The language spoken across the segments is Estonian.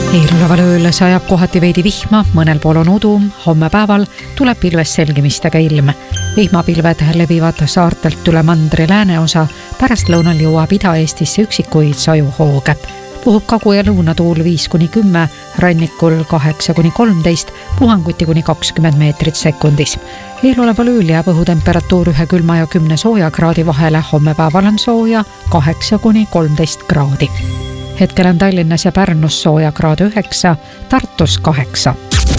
Eeloleval ööl sajab kohati veidi vihma, mõnel pool on udu, homme päeval tuleb pilves selgimistega ilm. Vihmapilved levivad saartelt üle mandri lääneosa, pärast lõunal jõuab Ida-Eestisse üksikuid sajuhooge. Puhub kagu- ja lõunatuul 5-10, rannikul 8-13, puhanguti kuni 20 meetrit sekundis. Eeloleval ööl jääb õhutemperatuur 1 külma ja 10 sooja kraadi vahele, homme päeval on sooja 8-13 kraadi. Hetkel on Tallinnas ja Pärnus sooja kraad 9, Tartus 8.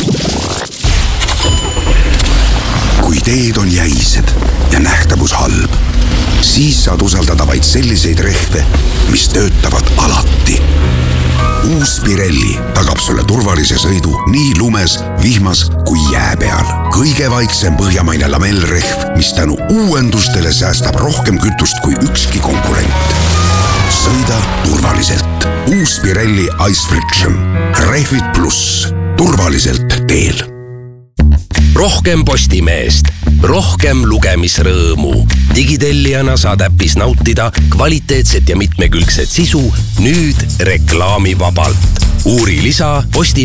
Kui teed on jäised ja nähtavus halb, siis saad usaldada vaid selliseid rehve, mis töötavad alati. Uus Pirelli tagab sulle turvalise sõidu nii lumes, vihmas kui jää peal. Kõige vaiksem põhjamaine lamellrehv, mis tänu uuendustele säästab rohkem kütust kui ükski konkurent. Sõida turvaliselt. Uus Pirelli Ice Friction. Rehvid pluss. Turvaliselt teel. Rohkem Postimeest. Rohkem lugemisrõõmu. Digitellijana saad äppis nautida kvaliteetset ja mitmekülgset sisu nüüd reklaamivabalt. Uuri lisa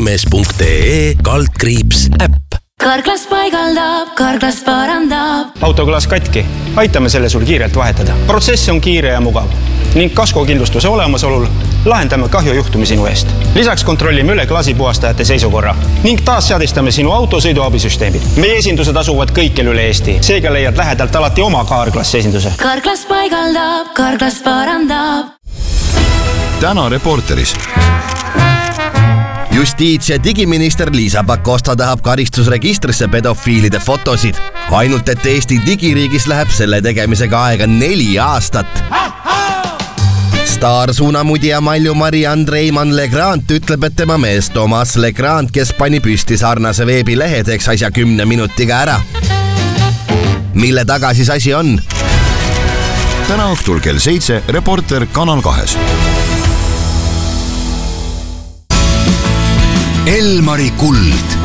postimees.ee/äpp. Karklas paigaldab, Karklas parandab. Autoklaas katki. Aitame selle sul kiirelt vahetada. Protsess on kiire ja mugav. Ning kaskokindlustuse olemasolul lahendame kahjujuhtumi sinu eest. Lisaks kontrollime üle klaasipuhastajate seisukorra ning taas seadistame sinu auto sõiduabisüsteemid. Meie esindused asuvad kõikjal üle Eesti. Seega leiad lähedalt alati oma Karklas esinduse. Karklas paigaldab, Karklas parandab. Täna Reporteris. Justiits- ja digiminister Liisa Pakosta tahab karistusregistrisse pedofiilide fotosid. Ainult, et Eesti digiriigis läheb selle tegemisega aega 4 aastat. Staar suunamudija Malju-Mari Andreiman Legrand ütleb, et tema mees Thomas Legrand, kes pani püsti sarnase veebilehe, teeks asja 10 minutiga ära. Mille taga siis asi on? Täna õhtul kell 7 Reporter Kanal 2. Elmari kuld.